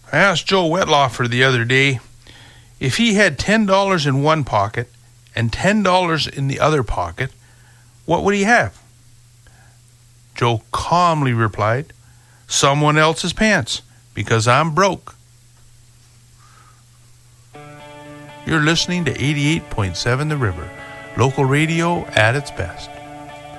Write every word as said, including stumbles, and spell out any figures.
I asked Joe Wetlaufer the other day if he had ten dollars in one pocket and ten dollars in the other pocket, what would he have? Joe calmly replied, someone else's pants, because I'm broke. You're listening to eighty-eight point seven The River, local radio at its best.